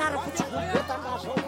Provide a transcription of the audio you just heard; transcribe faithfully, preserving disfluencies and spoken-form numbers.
那儿不清，别咱把手。